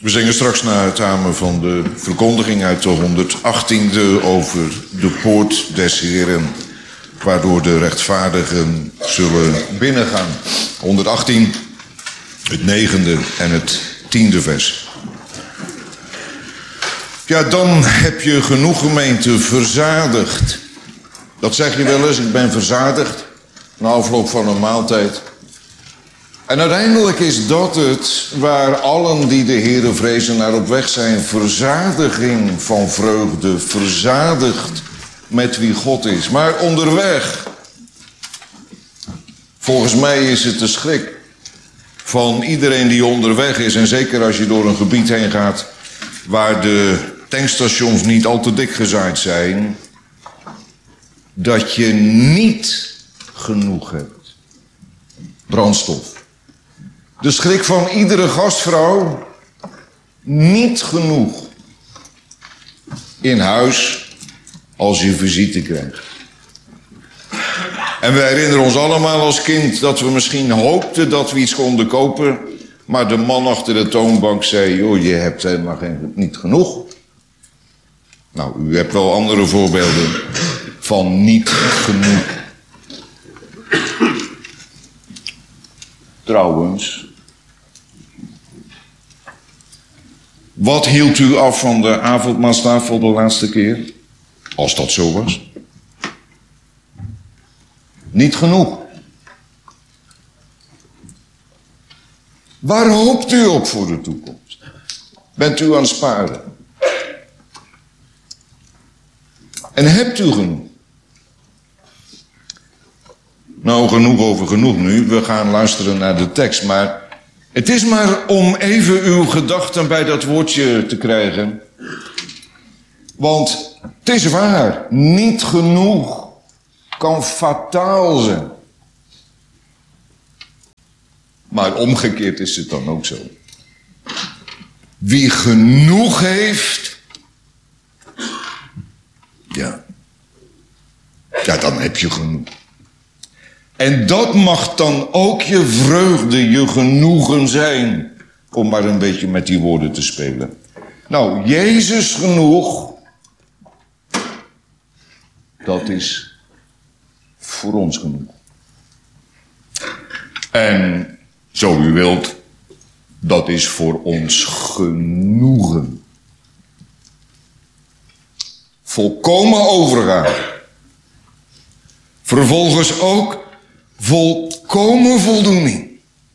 We zingen straks naar het amen van de verkondiging uit de 118e over de poort des Heren, waardoor de rechtvaardigen zullen binnengaan. 118, het 9e en het 10e vers. Ja, dan heb je genoeg gemeente verzadigd. Dat zeg je wel eens, ik ben verzadigd na afloop van een maaltijd. En uiteindelijk is dat het waar allen die de Heere vrezen naar op weg zijn. Verzadiging van vreugde, verzadigd met wie God is. Maar onderweg, volgens mij is het de schrik van iedereen die onderweg is. En zeker als je door een gebied heen gaat waar de tankstations niet al te dik gezaaid zijn, dat je niet genoeg hebt. Brandstof. De schrik van iedere gastvrouw, niet genoeg in huis als je visite krijgt. En we herinneren ons allemaal als kind dat we misschien hoopten dat we iets konden kopen, maar de man achter de toonbank zei, joh, je hebt helemaal niet genoeg. Nou, u hebt wel andere voorbeelden van niet genoeg. Trouwens, wat hield u af van de avondmaalstafel de laatste keer? Als dat zo was. Niet genoeg. Waar hoopt u op voor de toekomst? Bent u aan het sparen? En hebt u genoeg? Nou, genoeg over genoeg nu. We gaan luisteren naar de tekst. Maar het is maar om even uw gedachten bij dat woordje te krijgen. Want het is waar. Niet genoeg kan fataal zijn. Maar omgekeerd is het dan ook zo. Wie genoeg heeft, ja, dan heb je genoeg. En dat mag dan ook je vreugde, je genoegen zijn. Om maar een beetje met die woorden te spelen. Nou, Jezus genoeg, dat is voor ons genoeg. En zo u wilt, dat is voor ons genoegen. Volkomen overgave. Vervolgens ook volkomen voldoening.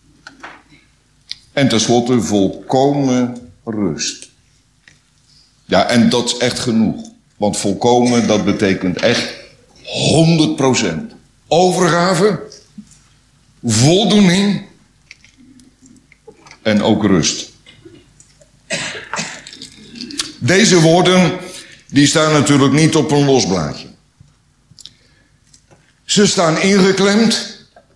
En tenslotte volkomen rust. Ja, en dat is echt genoeg. Want volkomen, dat betekent echt 100%. Overgave, voldoening en ook rust. Deze woorden, die staan natuurlijk niet op een los blaadje. Ze staan ingeklemd.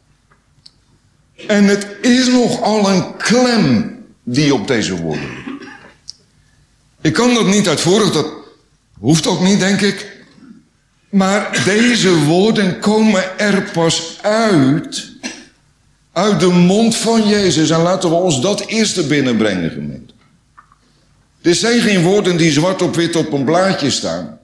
En het is nogal een klem die op deze woorden ligt. Ik kan dat niet uitvoerig, dat hoeft ook niet, denk ik. Maar deze woorden komen er pas uit de mond van Jezus. En laten we ons dat eerst te binnenbrengen, gemeente. Dit zijn geen woorden die zwart op wit op een blaadje staan.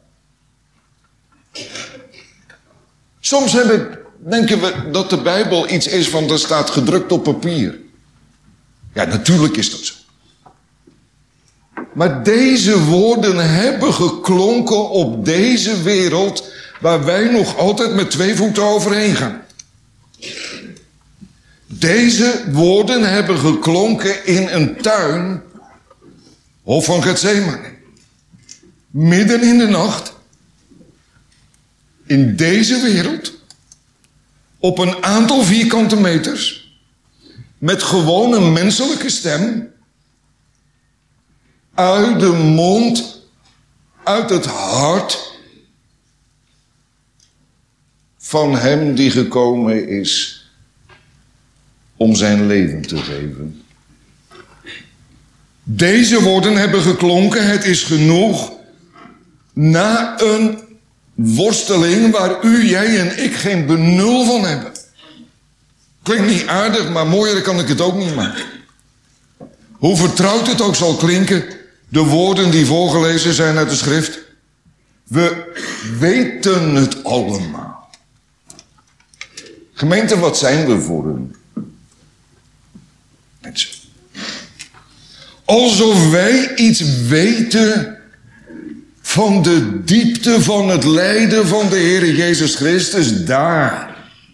Soms denken we dat de Bijbel iets is van dat staat gedrukt op papier. Ja, natuurlijk is dat zo. Maar deze woorden hebben geklonken op deze wereld waar wij nog altijd met 2 voeten overheen gaan. Deze woorden hebben geklonken in een tuin, Hof van Getsemane. Midden in de nacht, in deze wereld, op een aantal vierkante meters, met gewoon een menselijke stem, uit de mond, uit het hart van hem die gekomen is om zijn leven te geven. Deze woorden hebben geklonken, het is genoeg, na een worsteling waar u, jij en ik geen benul van hebben. Klinkt niet aardig, maar mooier kan ik het ook niet maken. Hoe vertrouwd het ook zal klinken, de woorden die voorgelezen zijn uit de schrift. We weten het allemaal. Gemeente, wat zijn we voor een mensen? Alsof wij iets weten van de diepte van het lijden van de Heer Jezus Christus daar.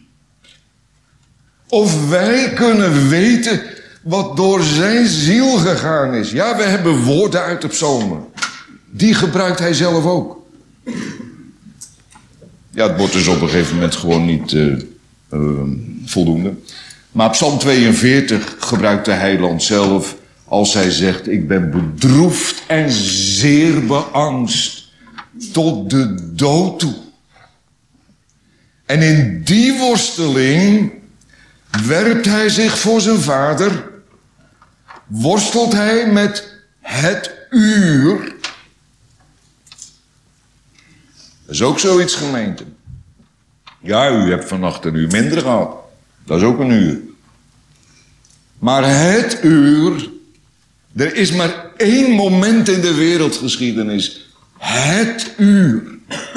Of wij kunnen weten wat door zijn ziel gegaan is. Ja, we hebben woorden uit de psalmen. Die gebruikt hij zelf ook. Ja, het wordt dus op een gegeven moment gewoon niet voldoende. Maar Psalm 42 gebruikt de heiland zelf als hij zegt: ik ben bedroefd en zeer beangst tot de dood toe. En in die worsteling werpt hij zich voor zijn vader, worstelt hij met het uur. Dat is ook zoiets, gemeente. Ja, u hebt vannacht een uur minder gehad. Dat is ook een uur. Maar het uur, er is maar één moment in de wereldgeschiedenis. Het uur.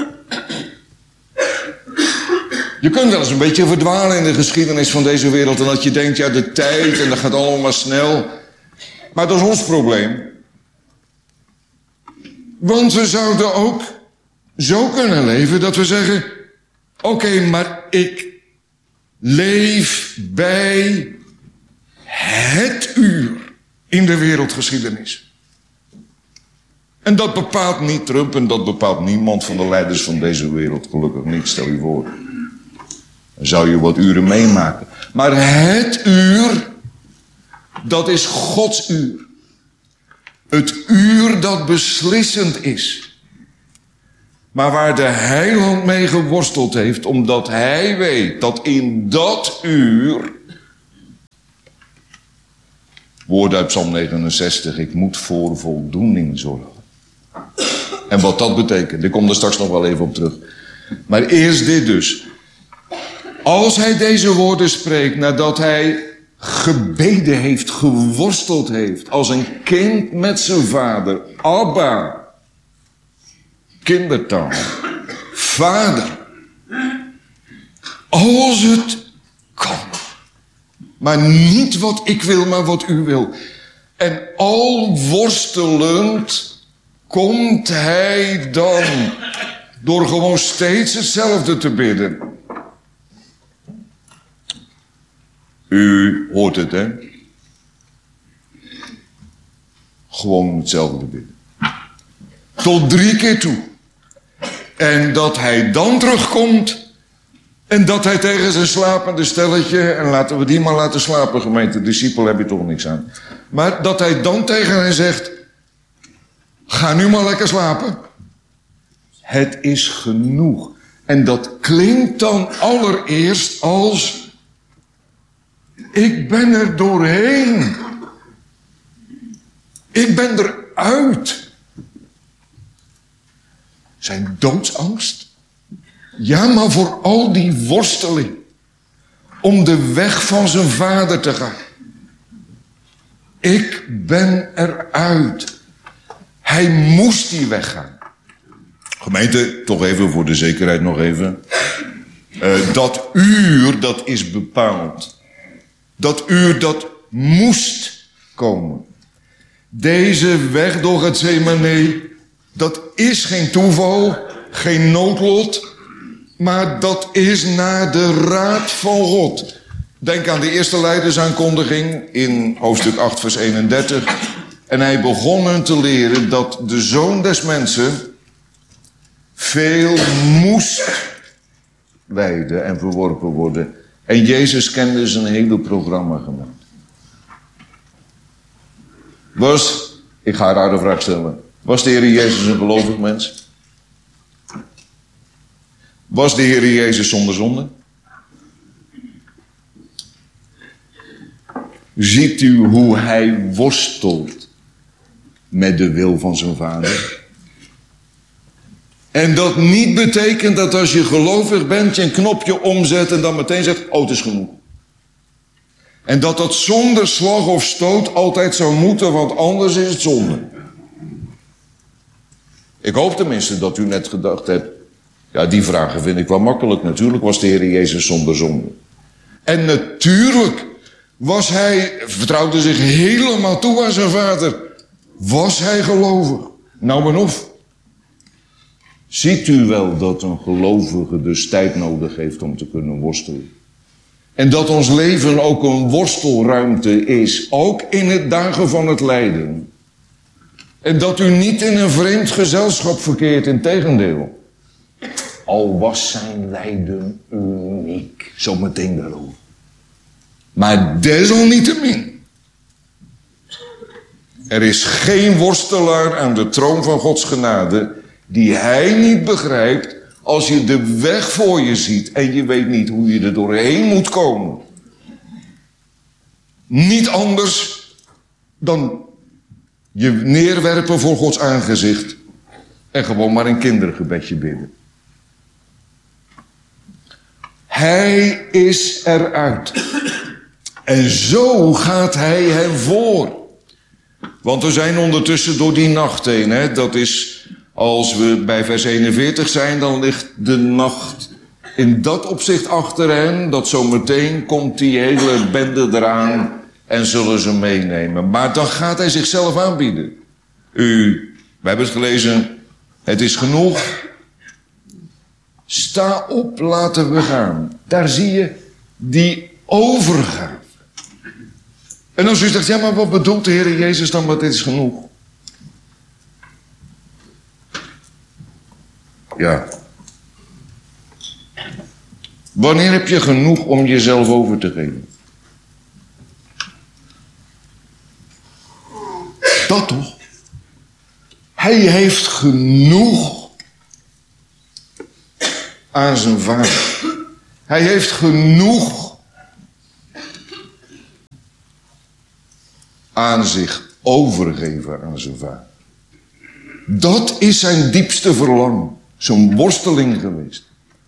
Je kunt wel eens een beetje verdwalen in de geschiedenis van deze wereld. En dat je denkt, ja, de tijd en dat gaat allemaal maar snel. Maar dat is ons probleem. Want we zouden ook zo kunnen leven dat we zeggen: oké, maar ik leef bij het uur in de wereldgeschiedenis. En dat bepaalt niet Trump en dat bepaalt niemand van de leiders van deze wereld. Gelukkig niet, stel je voor. Dan zou je wat uren meemaken. Maar het uur, dat is Gods uur. Het uur dat beslissend is. Maar waar de heiland mee geworsteld heeft, omdat hij weet dat in dat uur, woord uit Psalm 69, ik moet voor voldoening zorgen. En wat dat betekent, ik kom er straks nog wel even op terug. Maar eerst dit dus. Als hij deze woorden spreekt nadat hij gebeden heeft, geworsteld heeft, als een kind met zijn vader, Abba, kindertaal, vader, als het kan. Maar niet wat ik wil, maar wat u wil. En al worstelend komt hij dan door gewoon steeds hetzelfde te bidden. U hoort het, hè? Gewoon hetzelfde te bidden. Tot 3 keer toe. En dat hij dan terugkomt. En dat hij tegen zijn slapende stelletje, en laten we die maar laten slapen, gemeente, discipel heb je toch niks aan. Maar dat hij dan tegen hen zegt: ga nu maar lekker slapen. Het is genoeg. En dat klinkt dan allereerst als: ik ben er doorheen. Ik ben eruit. Zijn doodsangst? Ja, maar voor al die worsteling. Om de weg van zijn vader te gaan. Ik ben eruit. Hij moest die weg gaan. Gemeente, toch even voor de zekerheid nog even. Dat uur, dat is bepaald. Dat uur, dat moest komen. Deze weg door het Getsemane, dat is geen toeval, geen noodlot, maar dat is naar de raad van God. Denk aan de eerste leidersaankondiging in hoofdstuk 8 vers 31. En hij begon hun te leren dat de Zoon des Mensen veel moest lijden en verworpen worden. En Jezus kende zijn hele programma gemaakt. Ik ga een rare vraag stellen. Was de Heer Jezus een gelovig mens? Was de Heer Jezus zonder zonde? Ziet u hoe hij worstelt met de wil van zijn vader? En dat niet betekent dat als je gelovig bent, je een knopje omzet en dan meteen zegt: oh, het is genoeg. En dat dat zonder slag of stoot altijd zou moeten, want anders is het zonde. Ik hoop tenminste dat u net gedacht hebt, ja, die vragen vind ik wel makkelijk. Natuurlijk was de Heer Jezus zonder zonde. En natuurlijk was hij, vertrouwde zich helemaal toe aan zijn Vader. Was hij gelovig? Nou en of. Ziet u wel dat een gelovige dus tijd nodig heeft om te kunnen worstelen? En dat ons leven ook een worstelruimte is, ook in het dagen van het lijden. En dat u niet in een vreemd gezelschap verkeert, integendeel. Al was zijn lijden uniek, zometeen daarover. Maar desalniettemin, er is geen worstelaar aan de troon van Gods genade die hij niet begrijpt als je de weg voor je ziet en je weet niet hoe je er doorheen moet komen. Niet anders dan je neerwerpen voor Gods aangezicht en gewoon maar een kindergebedje bidden. Hij is eruit. En zo gaat hij hem voor. Want we zijn ondertussen door die nacht heen. Hè? Dat is, als we bij vers 41 zijn, dan ligt de nacht in dat opzicht achter hen. Dat zometeen komt die hele bende eraan en zullen ze meenemen. Maar dan gaat hij zichzelf aanbieden. We hebben het gelezen, het is genoeg. Sta op, laten we gaan. Daar zie je die overgave. En als u zegt, ja, maar wat bedoelt de Heer Jezus dan met dit is genoeg? Ja. Wanneer heb je genoeg om jezelf over te geven? Dat toch? Hij heeft genoeg aan zijn Vader. Hij heeft genoeg aan zich overgeven aan zijn Vader. Dat is zijn diepste verlangen. Zo'n worsteling geweest.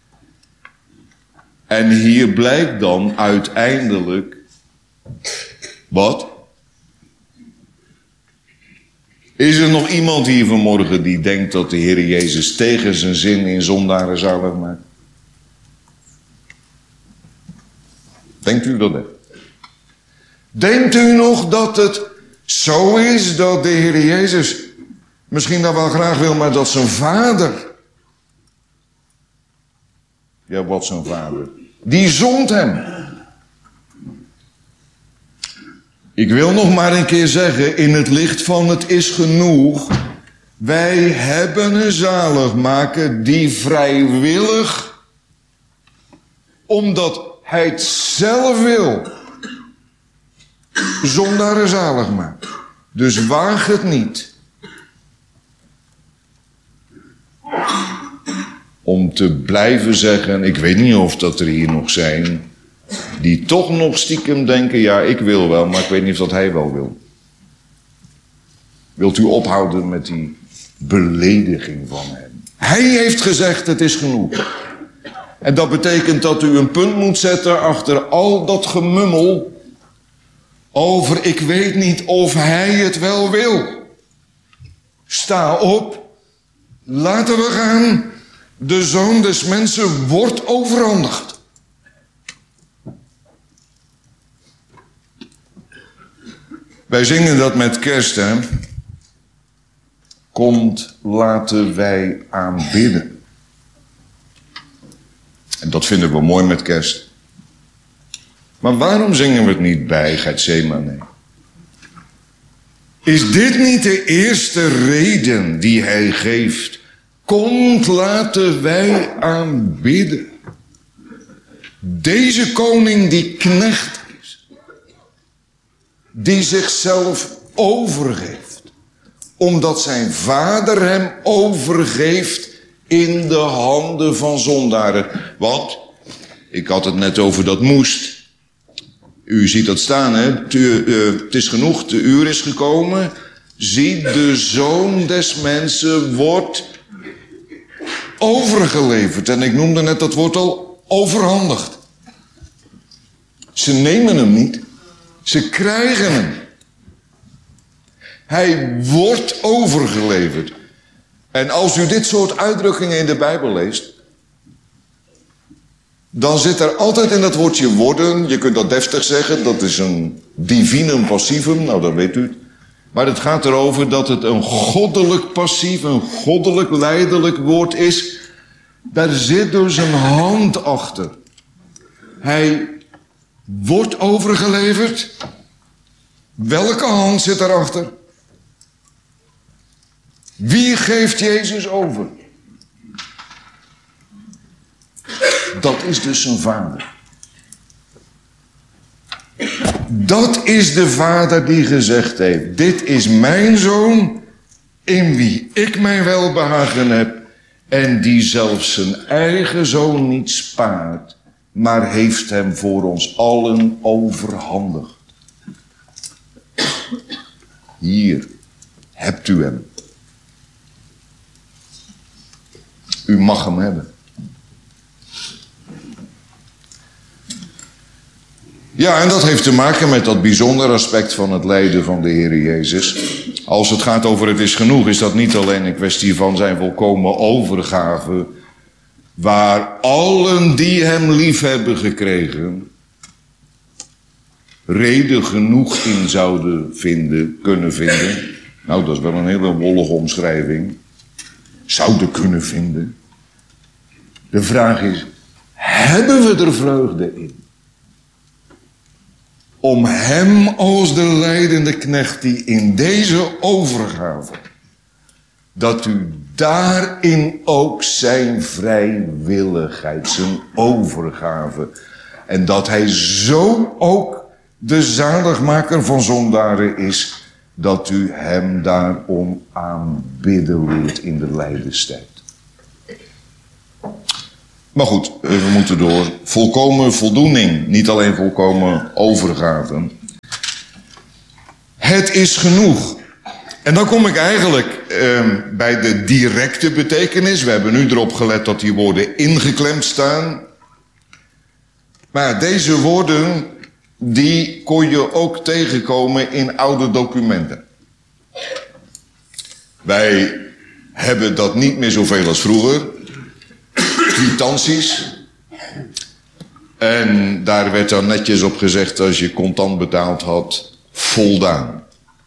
En hier blijkt dan uiteindelijk wat? Is er nog iemand hier vanmorgen die denkt dat de Heer Jezus tegen zijn zin in zondaren zalig maakt? Denkt u dat echt? Denkt u nog dat het zo is dat de Heer Jezus misschien dat wel graag wil, maar dat zijn Vader... Ja, wat zijn Vader? Die zond hem. Ik wil nog maar een keer zeggen, in het licht van het is genoeg. Wij hebben een zaligmaker die vrijwillig, omdat hij het zelf wil, zondaren zalig maakt. Dus waag het niet om te blijven zeggen, ik weet niet of dat er hier nog zijn, die toch nog stiekem denken, ja, ik wil wel, maar ik weet niet of dat hij wel wil. Wilt u ophouden met die belediging van hem? Hij heeft gezegd, het is genoeg. En dat betekent dat u een punt moet zetten achter al dat gemummel over, ik weet niet of hij het wel wil. Sta op, laten we gaan. De Zoon des Mensen wordt overhandigd. Wij zingen dat met kerst, hè. Komt, laten wij aanbidden. En dat vinden we mooi met kerst. Maar waarom zingen we het niet bij Getsemane? Is dit niet de eerste reden die hij geeft? Komt, laten wij aanbidden. Deze koning die knecht is. Die zichzelf overgeeft. Omdat zijn Vader hem overgeeft in de handen van zondaren. Want, ik had het net over dat moest. U ziet dat staan, hè. Het is genoeg, de uur is gekomen. Zie, de Zoon des Mensen wordt overgeleverd. En ik noemde net dat woord al overhandigd. Ze nemen hem niet. Ze krijgen hem. Hij wordt overgeleverd. En als u dit soort uitdrukkingen in de Bijbel leest, dan zit er altijd in dat woordje worden, je kunt dat deftig zeggen, dat is een divinum passivum, nou dat weet u het. Maar het gaat erover dat het een goddelijk passief, een goddelijk leidelijk woord is. Daar zit dus een hand achter. Hij wordt overgeleverd. Welke hand zit daarachter? Wie geeft Jezus over? Dat is dus zijn vader. Dat is de vader die gezegd heeft: dit is mijn zoon, in wie ik mijn welbehagen heb, en die zelfs zijn eigen zoon niet spaart, maar heeft hem voor ons allen overhandigd. Hier hebt u hem. U mag hem hebben. Ja, en dat heeft te maken met dat bijzondere aspect van het lijden van de Heer Jezus. Als het gaat over het is genoeg, is dat niet alleen een kwestie van zijn volkomen overgave, waar allen die hem lief hebben gekregen, reden genoeg in zouden kunnen vinden. Nou, dat is wel een hele wollige omschrijving. Zouden kunnen vinden. De vraag is, hebben we er vreugde in? Om hem als de lijdende knecht die in deze overgave, dat u daarin ook zijn vrijwilligheid, zijn overgave, en dat hij zo ook de zaligmaker van zondaren is, dat u hem daarom aanbidden leert in de lijdenstijd. Maar goed, we moeten door. Volkomen voldoening, niet alleen volkomen overgave. Het is genoeg. En dan kom ik eigenlijk bij de directe betekenis. We hebben nu erop gelet dat die woorden ingeklemd staan. Maar deze woorden, die kon je ook tegenkomen in oude documenten. Wij hebben dat niet meer zoveel als vroeger. Kwitanties. En daar werd dan netjes op gezegd, als je contant betaald had, voldaan.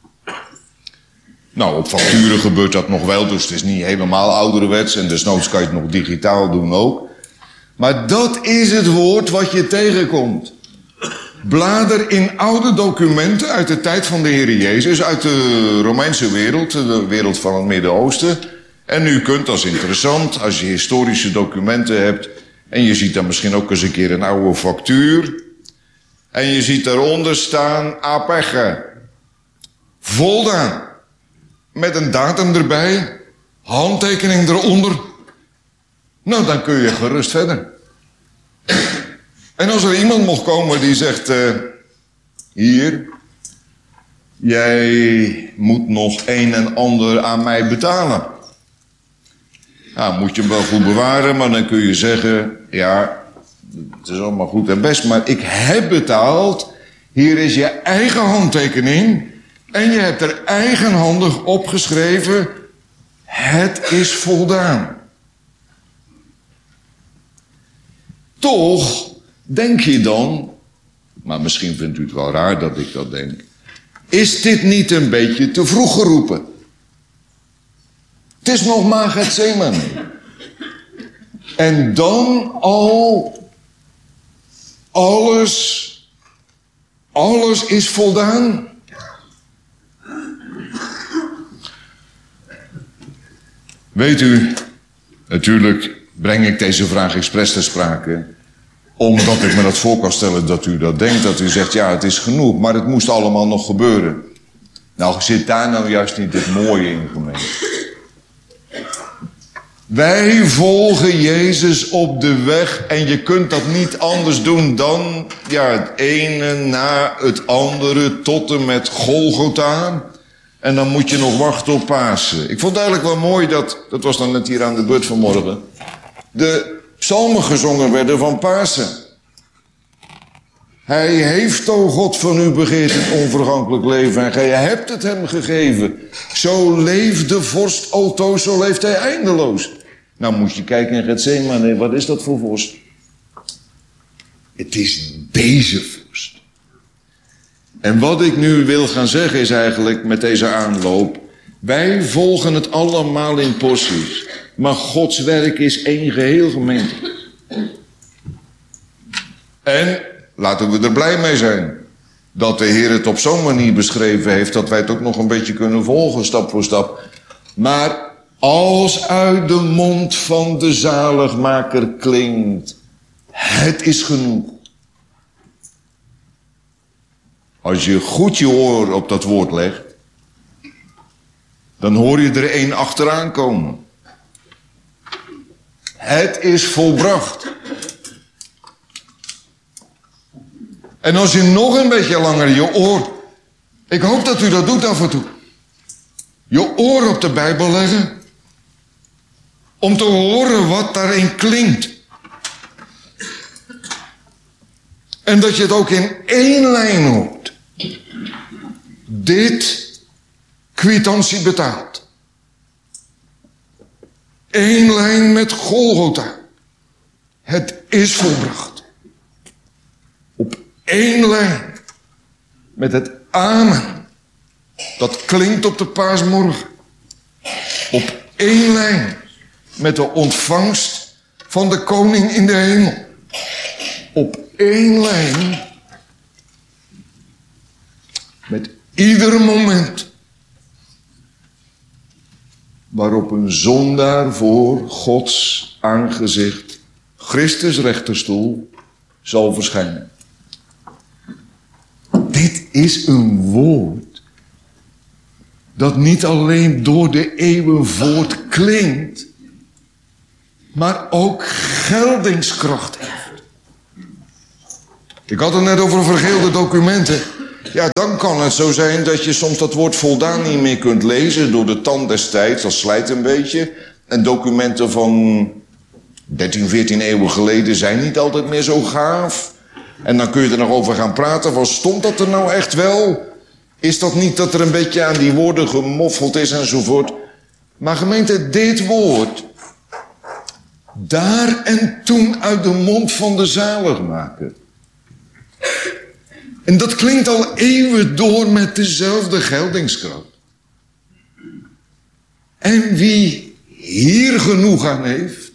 Nou, op facturen gebeurt dat nog wel, dus het is niet helemaal ouderwets. En desnoods kan je het nog digitaal doen ook. Maar dat is het woord wat je tegenkomt. Blader in oude documenten uit de tijd van de Heer Jezus, uit de Romeinse wereld, de wereld van het Midden-Oosten. En u kunt, dat is interessant, als je historische documenten hebt en je ziet dan misschien ook eens een keer een oude factuur. En je ziet daaronder staan apege. Voldaan. Met een datum erbij, handtekening eronder. Nou, dan kun je gerust verder. En als er iemand mocht komen die zegt, hier, jij moet nog een en ander aan mij betalen. Nou, moet je hem wel goed bewaren, maar dan kun je zeggen, ja, het is allemaal goed en best, maar ik heb betaald. Hier is je eigen handtekening en je hebt er eigenhandig opgeschreven, het is voldaan. Toch denk je dan, maar misschien vindt u het wel raar dat ik dat denk, is dit niet een beetje te vroeg geroepen? Het is nog maar Getsemane. En dan al alles is voldaan. Weet u, natuurlijk breng ik deze vraag expres ter sprake, omdat ik me dat voor kan stellen dat u dat denkt, dat u zegt, ja, het is genoeg, maar het moest allemaal nog gebeuren. Nou, zit daar nou juist niet het mooie in, gemeente? Wij volgen Jezus op de weg en je kunt dat niet anders doen dan, ja, het ene na het andere tot en met Golgotha. En dan moet je nog wachten op Pasen. Ik vond het eigenlijk wel mooi dat was dan net hier aan de beurt vanmorgen, de psalmen gezongen werden van Pasen. Hij heeft, o God, van u begeerd het onvergankelijk leven en gij hebt het hem gegeven. Zo leeft de vorst altoos, zo leeft hij eindeloos. Nou moet je kijken in Getsemane, wat is dat voor vorst? Het is deze vorst. En wat ik nu wil gaan zeggen is eigenlijk met deze aanloop, wij volgen het allemaal in porties. Maar Gods werk is één geheel, gemeente. En laten we er blij mee zijn dat de Heer het op zo'n manier beschreven heeft dat wij het ook nog een beetje kunnen volgen, stap voor stap. Maar als uit de mond van de zaligmaker klinkt, het is genoeg. Als je goed je oor op dat woord legt, dan hoor je er één achteraan komen. Het is volbracht. En als je nog een beetje langer je oor, ik hoop dat u dat doet af en toe, je oor op de Bijbel leggen, om te horen wat daarin klinkt. En dat je het ook in één lijn hoort. Dit kwitantie betaald. Eén lijn met Golgotha. Het is volbracht. Op één lijn met het amen. Dat klinkt op de paasmorgen. Op één lijn met de ontvangst van de koning in de hemel. Op één lijn met ieder moment waarop een zondaar voor Gods aangezicht, Christus rechterstoel, zal verschijnen. Dit is een woord dat niet alleen door de eeuwen voortklinkt, maar ook geldingskracht heeft. Ik had het net over vergeelde documenten. Ja, dan kan het zo zijn dat je soms dat woord voldaan niet meer kunt lezen door de tand des tijds. Dat slijt een beetje. En documenten van 13, 14 eeuwen geleden zijn niet altijd meer zo gaaf. En dan kun je er nog over gaan praten. Van, stond dat er nou echt wel? Is dat niet dat er een beetje aan die woorden gemoffeld is enzovoort? Maar gemeente, dit woord, daar en toen uit de mond van de zaligmaker. En dat klinkt al eeuwen door met dezelfde geldingskracht. En wie hier genoeg aan heeft,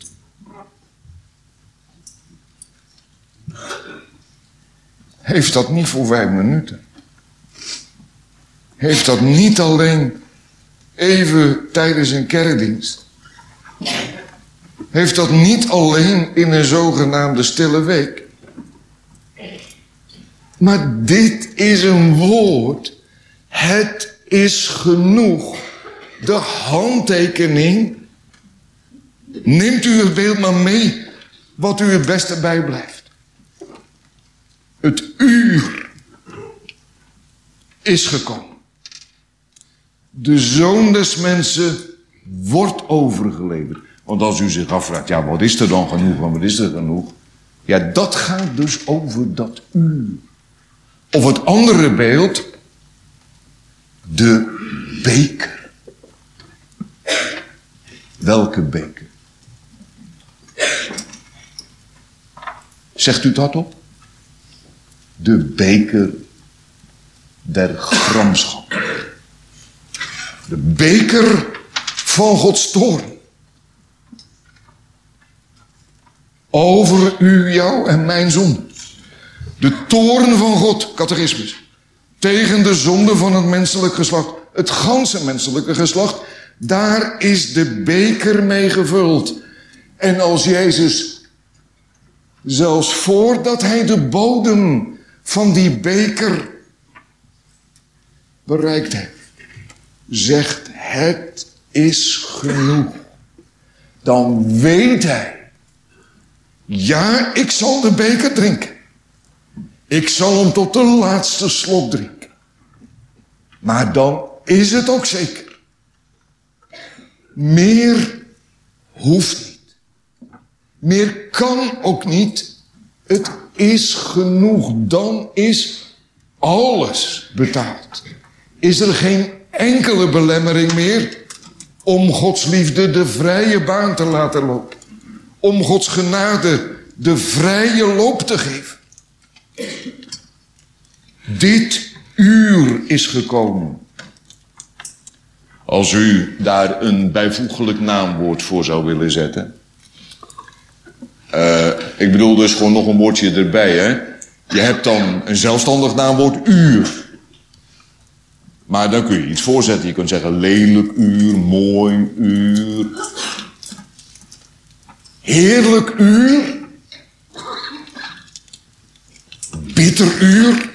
heeft dat niet voor 5 minuten. Heeft dat niet alleen even tijdens een kerkdienst. Heeft dat niet alleen in een zogenaamde stille week. Maar dit is een woord. Het is genoeg. De handtekening. Neemt u het beeld maar mee. Wat u het beste bijblijft. Het uur is gekomen. De Zoon des Mensen wordt overgeleverd. Want als u zich afvraagt, ja, wat is er dan genoeg en wat is er genoeg? Ja, dat gaat dus over dat uur. Of het andere beeld, de beker. Welke beker? Zegt u dat op? De beker der gramschap. De beker van Gods toorn. Over u, jou en mijn zonde. De toorn van God, catechismus. Tegen de zonde van het menselijk geslacht. Het ganse menselijke geslacht. Daar is de beker mee gevuld. En als Jezus, zelfs voordat hij de bodem van die beker bereikt heeft, zegt het is genoeg. Dan weet hij, ja, ik zal de beker drinken. Ik zal hem tot de laatste slok drinken. Maar dan is het ook zeker. Meer hoeft niet. Meer kan ook niet. Het is genoeg. Dan is alles betaald. Is er geen enkele belemmering meer om Gods liefde de vrije baan te laten lopen. Om Gods genade de vrije loop te geven. Dit uur is gekomen. Als u daar een bijvoeglijk naamwoord voor zou willen zetten. Ik bedoel dus gewoon nog een woordje erbij. Hè? Je hebt dan een zelfstandig naamwoord uur. Maar dan kun je iets voorzetten. Je kunt zeggen lelijk uur, mooi uur. Heerlijk uur. Bitter uur.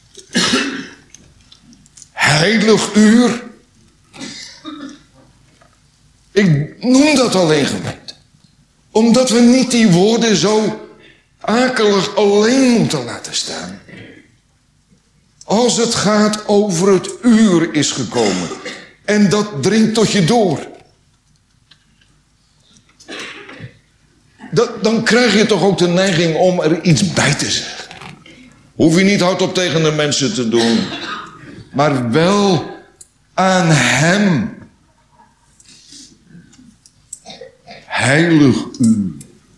Heilig uur. Ik noem dat alleen, gemeente. Omdat we niet die woorden zo akelig alleen moeten laten staan. Als het gaat over het uur is gekomen. En dat dringt tot je door. Dan krijg je toch ook de neiging om er iets bij te zeggen. Hoef je niet hardop tegen de mensen te doen. Maar wel aan hem. Heilig uur.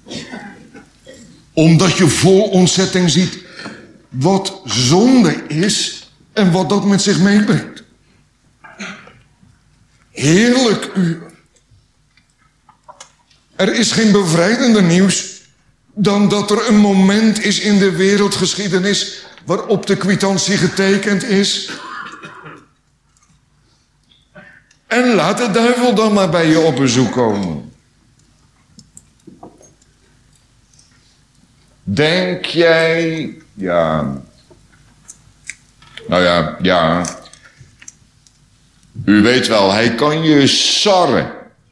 Omdat je vol ontzetting ziet wat zonde is en wat dat met zich meebrengt. Heerlijk uur. Er is geen bevrijdender nieuws dan dat er een moment is in de wereldgeschiedenis waarop de kwitantie getekend is. En laat de duivel dan maar bij je op bezoek komen. Denk jij... Ja. Nou ja. U weet wel, hij kan je sarren.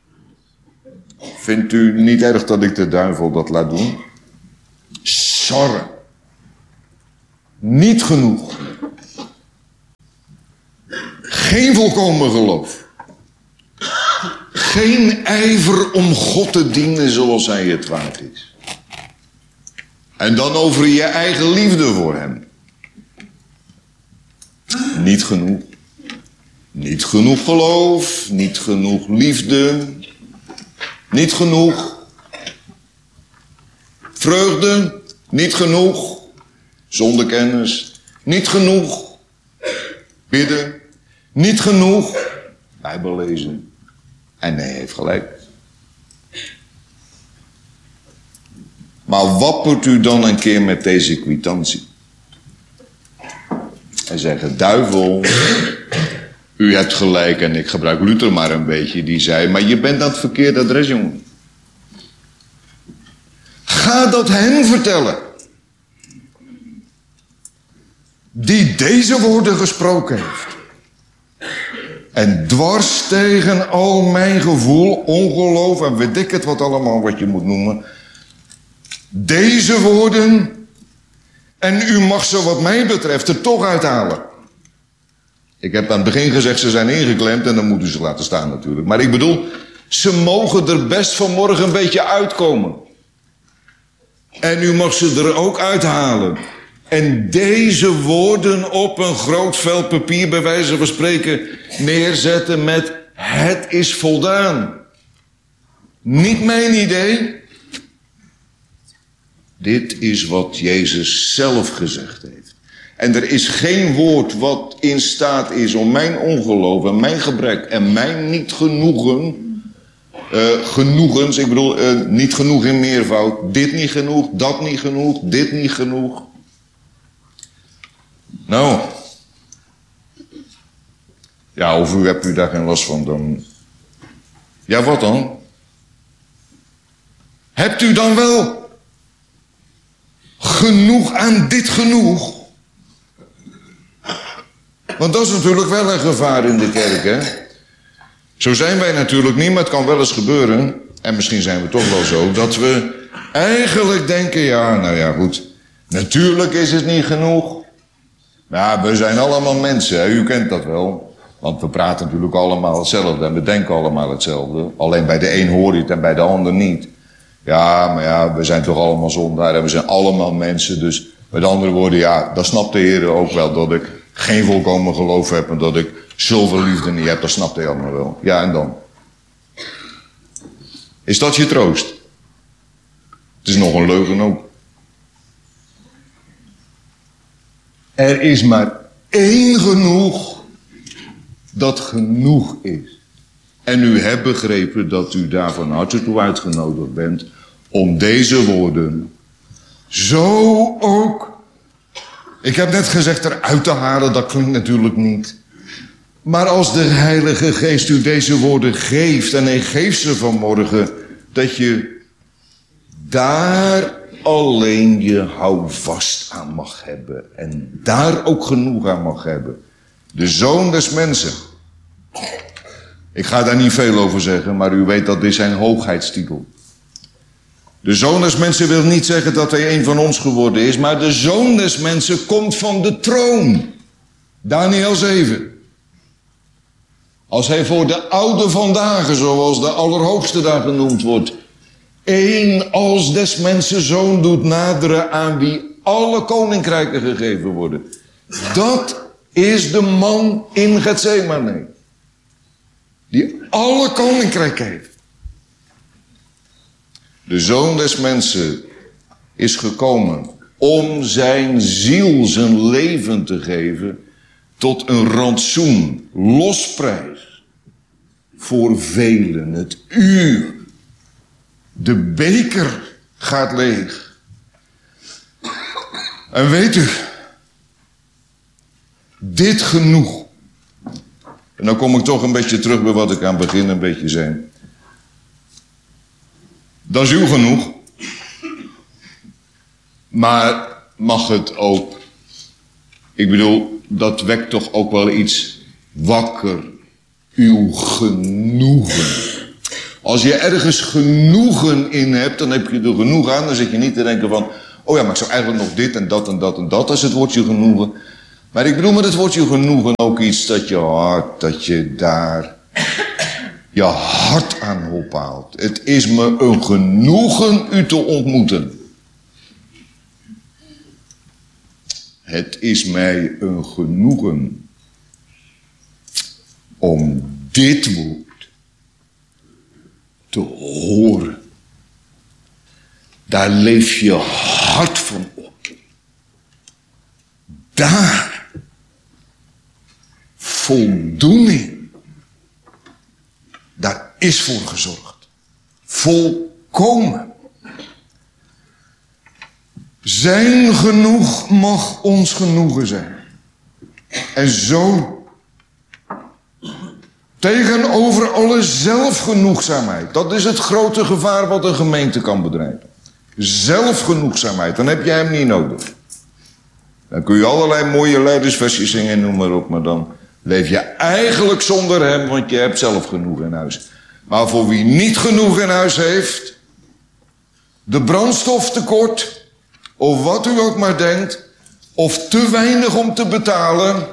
Vindt u niet erg dat ik de duivel dat laat doen? Sarren. Niet genoeg. Geen volkomen geloof. Geen ijver om God te dienen zoals hij het waard is. En dan over je eigen liefde voor hem. Niet genoeg. Niet genoeg geloof. Niet genoeg liefde. Niet genoeg. Vreugde. Niet genoeg. Zonder kennis. Niet genoeg. Bidden. Niet genoeg. Bijbel lezen. En hij heeft gelijk. Maar wappert u dan een keer met deze kwitantie. En zeggen, duivel, u hebt gelijk. En ik gebruik Luther maar een beetje. Die zei, maar je bent aan het verkeerde adres, jongen. Ga dat hen vertellen. Die deze woorden gesproken heeft. En dwars tegen al mijn gevoel, ongeloof en weet ik het wat allemaal wat je moet noemen. Deze woorden, en u mag ze wat mij betreft er toch uithalen. Ik heb aan het begin gezegd, ze zijn ingeklemd en dan moet u ze laten staan natuurlijk. Maar ik bedoel, ze mogen er best vanmorgen een beetje uitkomen. En u mag ze er ook uithalen. En deze woorden op een groot vel papier bij wijze van spreken neerzetten met het is voldaan. Niet mijn idee. Dit is wat Jezus zelf gezegd heeft. En er is geen woord wat in staat is om mijn ongeloof en mijn gebrek en mijn niet genoegen, genoegens, ik bedoel niet genoeg in meervoud, dit niet genoeg, dat niet genoeg, dit niet genoeg. Nou, ja, of u hebt u daar geen last van dan. Ja, wat dan? Hebt u dan wel genoeg aan dit genoeg? Want dat is natuurlijk wel een gevaar in de kerk, hè? Zo zijn wij natuurlijk niet, maar het kan wel eens gebeuren, en misschien zijn we toch wel zo, dat we eigenlijk denken, ja, nou ja, goed, natuurlijk is het niet genoeg. Ja, we zijn allemaal mensen, hè? U kent dat wel. Want we praten natuurlijk allemaal hetzelfde en we denken allemaal hetzelfde. Alleen bij de een hoor je het en bij de ander niet. Ja, maar ja, we zijn toch allemaal zondaren. We zijn allemaal mensen. Dus met andere woorden, ja, dat snapt de Heer ook wel. Dat ik geen volkomen geloof heb en dat ik zoveel liefde niet heb. Dat snapt hij allemaal wel. Ja, en dan? Is dat je troost? Het is nog een leugen ook. Er is maar één genoeg dat genoeg is. En u hebt begrepen dat u daar van harte toe uitgenodigd bent om deze woorden zo ook, ik heb net gezegd, eruit te halen, dat klinkt natuurlijk niet. Maar als de Heilige Geest u deze woorden geeft, en hij geeft ze vanmorgen, dat je daar alleen je houvast aan mag hebben. En daar ook genoeg aan mag hebben. De Zoon des Mensen. Ik ga daar niet veel over zeggen, maar u weet dat dit zijn hoogheidstitel. De Zoon des Mensen wil niet zeggen dat hij een van ons geworden is, maar de Zoon des Mensen komt van de troon. Daniel 7. Als hij voor de oude vandaag, zoals de Allerhoogste daar genoemd wordt, één als des mensen zoon doet naderen aan wie alle koninkrijken gegeven worden. Dat is de man in Getsemane. Die alle koninkrijken heeft. De Zoon des Mensen is gekomen om zijn ziel, zijn leven te geven tot een rantsoen, losprijs voor velen. Het uur, de beker gaat leeg. En weet u, dit genoeg. En dan kom ik toch een beetje terug bij wat ik aan het begin een beetje zei. Dat is uw genoeg. Maar mag het ook, ik bedoel, dat wekt toch ook wel iets wakker. Uw genoegen. Als je ergens genoegen in hebt, dan heb je er genoeg aan. Dan zit je niet te denken van, oh ja, maar ik zou eigenlijk nog dit en dat en dat en dat. Dat is het woordje genoegen. Maar ik bedoel met het woordje genoegen ook iets dat je hart, dat je daar je hart aan ophaalt. Het is me een genoegen u te ontmoeten. Het is mij een genoegen om dit woord te horen. Daar leef je hart van op. Daar voldoening. Daar is voor gezorgd. Volkomen. Zijn genoeg mag ons genoegen zijn. En zo tegenover alle zelfgenoegzaamheid. Dat is het grote gevaar wat een gemeente kan bedrijven. Zelfgenoegzaamheid, dan heb je hem niet nodig. Dan kun je allerlei mooie leidersversjes zingen en noem maar op. Maar dan leef je eigenlijk zonder hem, want je hebt zelf genoeg in huis. Maar voor wie niet genoeg in huis heeft, de brandstoftekort, of wat u ook maar denkt, of te weinig om te betalen.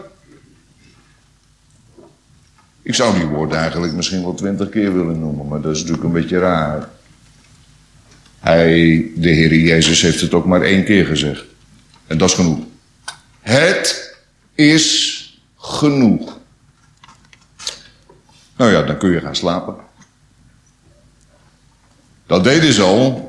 Ik zou die woorden eigenlijk misschien wel 20 keer willen noemen, maar dat is natuurlijk een beetje raar. De Heer Jezus heeft het ook maar 1 keer gezegd. En dat is genoeg. Het is genoeg. Nou ja, dan kun je gaan slapen. Dat deden ze al.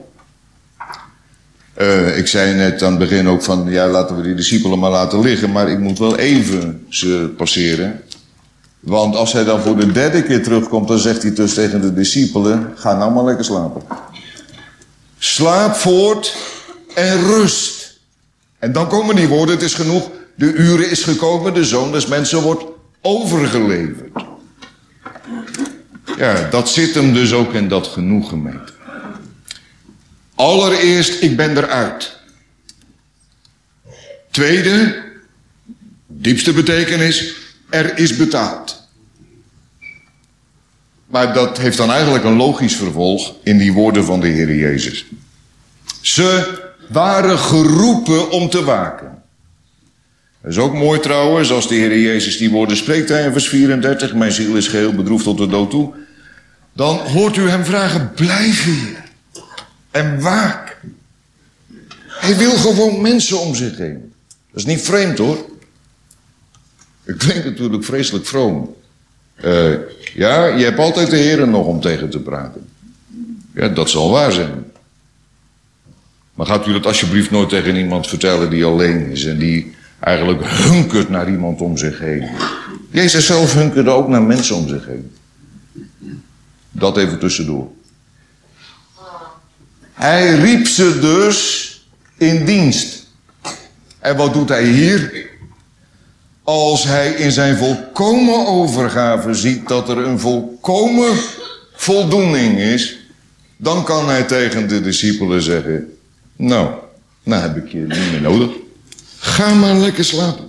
Ik zei net aan het begin ook van, ja, laten we die discipelen maar laten liggen, maar ik moet wel even ze passeren. Want als hij dan voor de 3e keer terugkomt, dan zegt hij dus tegen de discipelen, ga nou maar lekker slapen. Slaap voort en rust. En dan komen die woorden, het is genoeg, de uren is gekomen, de Zoon des Mensen wordt overgeleverd. Ja, dat zit hem dus ook in dat genoeg, gemeente. Allereerst, ik ben eruit. Tweede, diepste betekenis, er is betaald. Maar dat heeft dan eigenlijk een logisch vervolg in die woorden van de Heer Jezus. Ze waren geroepen om te waken. Dat is ook mooi trouwens, als de Heer Jezus die woorden spreekt in vers 34. Mijn ziel is geheel bedroefd tot de dood toe. Dan hoort u hem vragen, blijf hier. En waak. Hij wil gewoon mensen om zich heen. Dat is niet vreemd hoor. Ik klink natuurlijk vreselijk vroom. Ja, je hebt altijd de Heer nog om tegen te praten. Ja, dat zal waar zijn. Maar gaat u dat alsjeblieft nooit tegen iemand vertellen die alleen is en die eigenlijk hunkert naar iemand om zich heen. Jezus zelf hunkerde ook naar mensen om zich heen. Dat even tussendoor. Hij riep ze dus in dienst. En wat doet hij hier? Als hij in zijn volkomen overgave ziet dat er een volkomen voldoening is, dan kan hij tegen de discipelen zeggen, nou heb ik je niet meer nodig. Ga maar lekker slapen.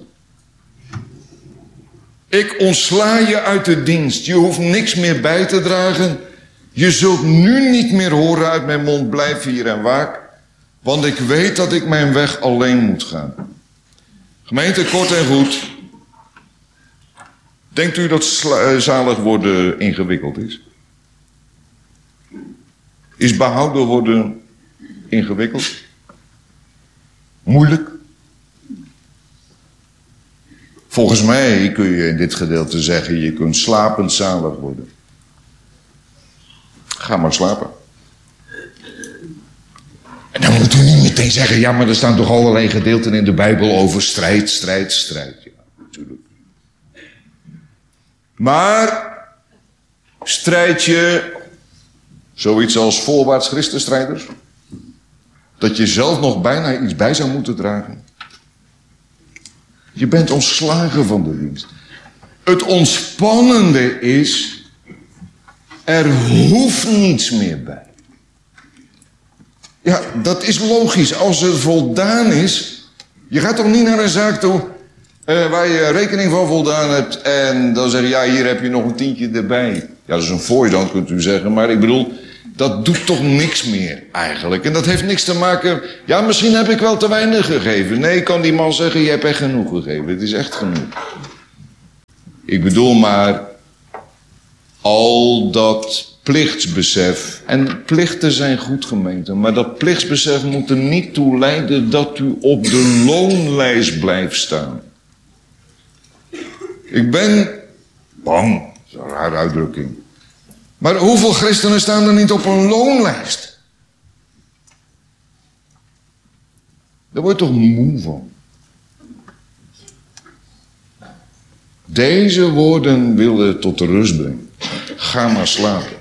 Ik ontsla je uit de dienst. Je hoeft niks meer bij te dragen. Je zult nu niet meer horen uit mijn mond, blijf hier en waak. Want ik weet dat ik mijn weg alleen moet gaan. Gemeente, kort en goed. Denkt u dat zalig worden ingewikkeld is? Is behouden worden ingewikkeld? Moeilijk? Volgens mij kun je in dit gedeelte zeggen, je kunt slapend zalig worden. Ga maar slapen. En dan moet u niet meteen zeggen, ja, maar er staan toch allerlei gedeelten in de Bijbel over strijd. Ja, natuurlijk. Maar strijd je zoiets als voorwaarts Christenstrijders? Dat je zelf nog bijna iets bij zou moeten dragen? Je bent ontslagen van de dienst. Het ontspannende is, er hoeft niets meer bij. Ja, dat is logisch. Als er voldaan is, je gaat toch niet naar een zaak toe waar je rekening van voldaan hebt en dan zeg je, ja, hier heb je nog een tientje erbij. Ja, dat is een fooi dan, kunt u zeggen, maar ik bedoel, dat doet toch niks meer eigenlijk. En dat heeft niks te maken, ja, misschien heb ik wel te weinig gegeven. Nee, kan die man zeggen, je hebt echt genoeg gegeven. Het is echt genoeg. Ik bedoel maar, al dat plichtsbesef, en plichten zijn goed, gemeente, maar dat plichtsbesef moet er niet toe leiden dat u op de loonlijst blijft staan. Ik ben bang, dat is een rare uitdrukking. Maar hoeveel christenen staan er niet op een loonlijst? Daar word je toch moe van. Deze woorden willen tot de rust brengen. Ga maar slapen.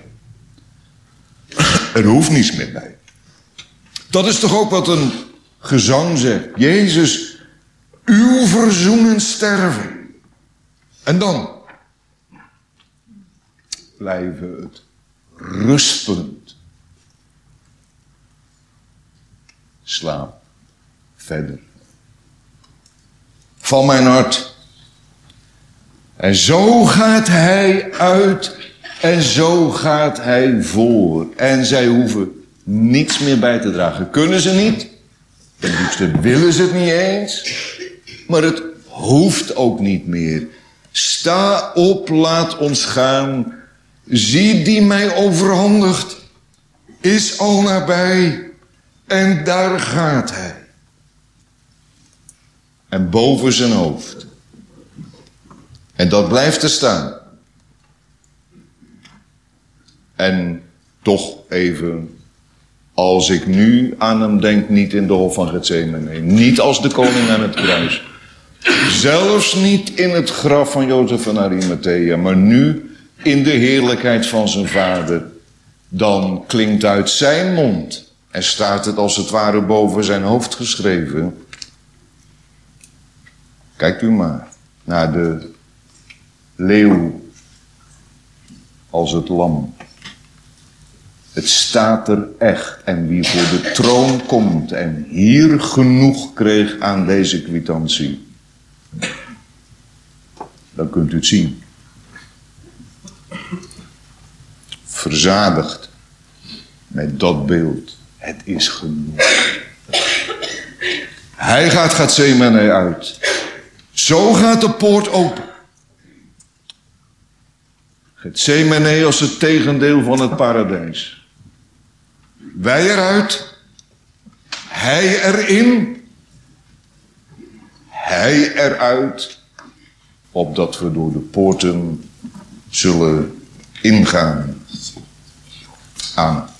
Er hoeft niets meer bij. Dat is toch ook wat een gezang zegt. Jezus, uw verzoenend sterven. En dan blijven het rustpunt. Slaap verder. Van mijn hart. En zo gaat hij uit en zo gaat hij voor. En zij hoeven niets meer bij te dragen. Kunnen ze niet. Ten diepste willen ze het niet eens. Maar het hoeft ook niet meer. Sta op, laat ons gaan. Zie die mij overhandigt. Is al nabij. En daar gaat hij. En boven zijn hoofd. En dat blijft er staan. En toch even, als ik nu aan hem denk, niet in de hof van Getsemane. Niet als de koning aan het kruis. Zelfs niet in het graf van Jozef van Arimathea, maar nu in de heerlijkheid van zijn vader. Dan klinkt uit zijn mond en staat het als het ware boven zijn hoofd geschreven. Kijkt u maar naar de leeuw als het lam. Het staat er echt. En wie voor de troon komt en hier genoeg kreeg aan deze kwitantie, dan kunt u het zien. Verzadigd met dat beeld. Het is genoeg. Hij gaat Getsemane uit. Zo gaat de poort open. Getsemane als het tegendeel van het paradijs. wij eruit, hij erin, hij eruit, opdat we door de poorten zullen ingaan. Amen.